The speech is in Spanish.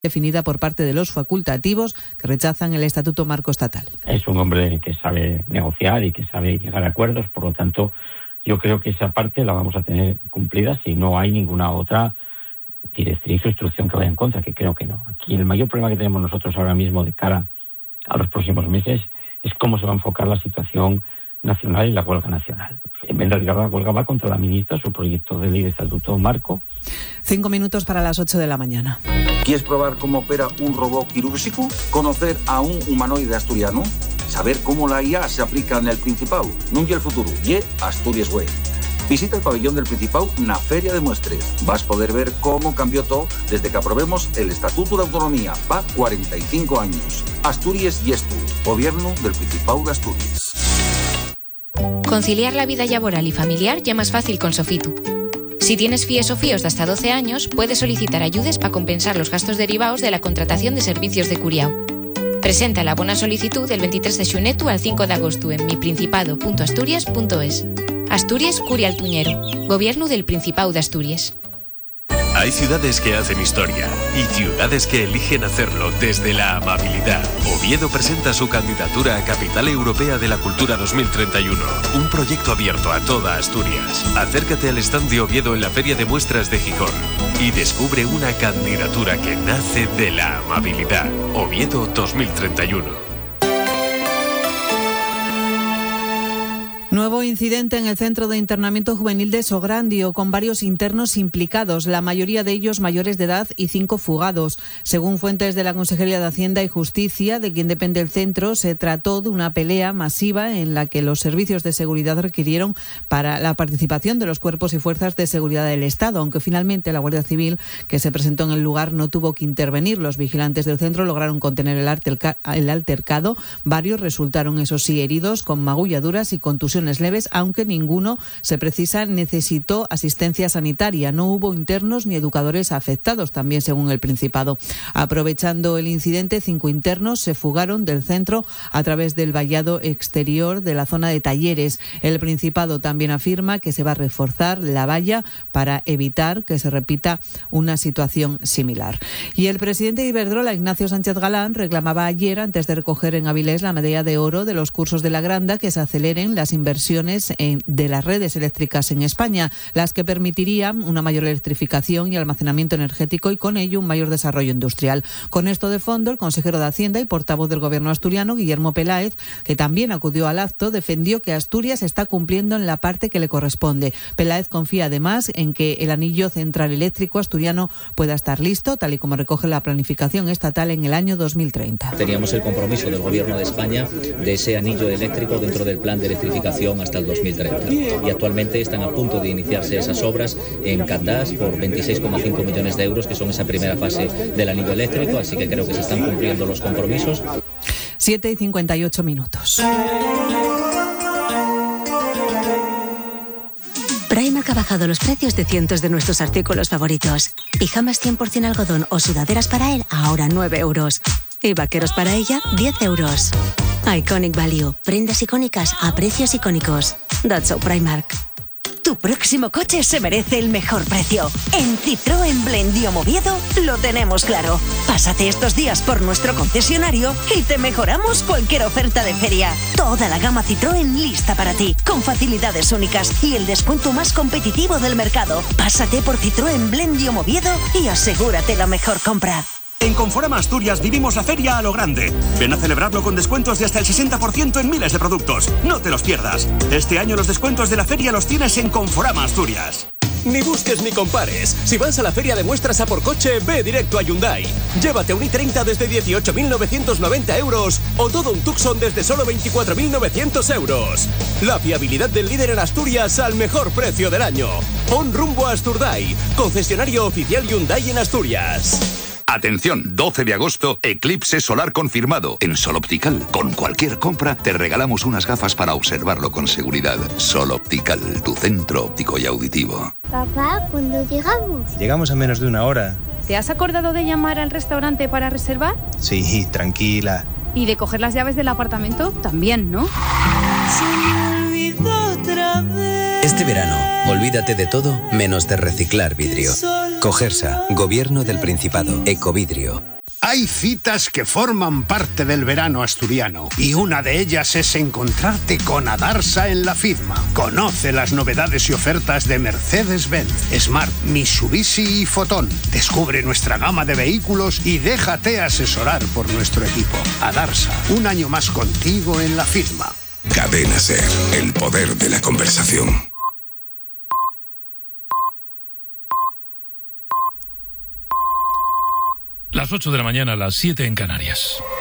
definida por parte de los facultativos que rechazan el Estatuto Marco Estatal. Es un hombre que sabe negociar y que sabe llegar a acuerdos, por lo tanto, yo creo que esa parte la vamos a tener cumplida si no hay ninguna otra directriz o instrucción que vaya en contra, que creo que no. Aquí el mayor problema que tenemos nosotros ahora mismo de cara a los próximos meses es cómo se va a enfocar la situación nacional y la huelga nacional. En realidad la huelga va contra la ministra, su proyecto de ley de Estatuto Marco. 5 minutos para las 8 de la mañana. ¿Quieres probar cómo opera un robot quirúrgico? ¿Conocer a un humanoide asturiano? ¿Saber cómo la IA se aplica en el Principado? No y el futuro, y Asturias Way. Visita el pabellón del Principado na Feria de Muestres. Vas a poder ver cómo cambió todo desde que aprobemos el Estatuto de Autonomía. Va 45 años. Asturias y tú, Gobierno del Principado de Asturias. Conciliar la vida laboral y familiar ya más fácil con Sofitu. Si tienes FIES o FIOs de hasta 12 años, puedes solicitar ayudes para compensar los gastos derivados de la contratación de servicios de curiao. Presenta la bona solicitud del 23 de xunetu al 5 de agosto en miprincipado.asturias.es. Asturias Curial Tuñero, Gobierno del Principado de Asturias. Hay ciudades que hacen historia y ciudades que eligen hacerlo desde la amabilidad. Oviedo presenta su candidatura a Capital Europea de la Cultura 2031, un proyecto abierto a toda Asturias. Acércate al stand de Oviedo en la Feria de Muestras de Gijón y descubre una candidatura que nace de la amabilidad. Oviedo 2031. Nuevo incidente en el centro de internamiento juvenil de Sograndio, con varios internos implicados, la mayoría de ellos mayores de edad y 5 fugados. Según fuentes de la Consejería de Hacienda y Justicia, de quien depende el centro, se trató de una pelea masiva en la que los servicios de seguridad requirieron para la participación de los cuerpos y fuerzas de seguridad del Estado, aunque finalmente la Guardia Civil, que se presentó en el lugar, no tuvo que intervenir. Los vigilantes del centro lograron contener el altercado. Varios resultaron, eso sí, heridos con magulladuras y contusiones leves, aunque ninguno, se precisa, necesitó asistencia sanitaria. No hubo internos ni educadores afectados, también según el Principado. Aprovechando el incidente, 5 internos se fugaron del centro a través del vallado exterior de la zona de talleres. El Principado también afirma que se va a reforzar la valla para evitar que se repita una situación similar. Y el presidente de Iberdrola, Ignacio Sánchez Galán, reclamaba ayer, antes de recoger en Avilés la medalla de oro de los cursos de la Granda, que se aceleren las inversiones de las redes eléctricas en España, las que permitirían una mayor electrificación y almacenamiento energético y con ello un mayor desarrollo industrial. Con esto de fondo, el consejero de Hacienda y portavoz del Gobierno asturiano, Guillermo Peláez, que también acudió al acto, defendió que Asturias está cumpliendo en la parte que le corresponde. Peláez confía además en que el anillo central eléctrico asturiano pueda estar listo, tal y como recoge la planificación estatal, en el año 2030. Teníamos el compromiso del Gobierno de España de ese anillo eléctrico dentro del plan de electrificación hasta el 2030. Y actualmente están a punto de iniciarse esas obras en Candás por 26,5 millones de euros, que son esa primera fase del anillo eléctrico, así que creo que se están cumpliendo los compromisos. 7:58 minutos. Primark ha bajado los precios de cientos de nuestros artículos favoritos. Pijamas 100% algodón o sudaderas para él, ahora 9 euros. Y vaqueros para ella, 10 euros. Iconic Value. Prendas icónicas a precios icónicos. That's so Primark. Tu próximo coche se merece el mejor precio. En Citroën Blendio Oviedo lo tenemos claro. Pásate estos días por nuestro concesionario y te mejoramos cualquier oferta de feria. Toda la gama Citroën lista para ti, con facilidades únicas y el descuento más competitivo del mercado. Pásate por Citroën Blendio Oviedo y asegúrate la mejor compra. En Conforama Asturias vivimos la feria a lo grande. Ven a celebrarlo con descuentos de hasta el 60% en miles de productos. No te los pierdas. Este año los descuentos de la feria los tienes en Conforama Asturias. Ni busques ni compares. Si vas a la feria de muestras a por coche, ve directo a Hyundai. Llévate un i30 desde 18.990 euros o todo un Tucson desde solo 24.900 euros. La fiabilidad del líder en Asturias al mejor precio del año. Pon rumbo a Asturdai, concesionario oficial Hyundai en Asturias. Atención, 12 de agosto, eclipse solar confirmado en Sol Optical. Con cualquier compra te regalamos unas gafas para observarlo con seguridad. Sol Optical, tu centro óptico y auditivo. Papá, ¿cuándo llegamos? Llegamos a menos de una hora. ¿Te has acordado de llamar al restaurante para reservar? Sí, tranquila. ¿Y de coger las llaves del apartamento? También, ¿no? Se me olvidó otra vez. Este verano, olvídate de todo menos de reciclar vidrio. Cogersa, Gobierno del Principado, Ecovidrio. Hay citas que forman parte del verano asturiano y una de ellas es encontrarte con Adarsa en la FIDMA. Conoce las novedades y ofertas de Mercedes-Benz, Smart, Mitsubishi y Fotón. Descubre nuestra gama de vehículos y déjate asesorar por nuestro equipo. Adarsa, un año más contigo en la FIDMA. Cadena SER, el poder de la conversación. Las 8 de la mañana, las 7 en Canarias.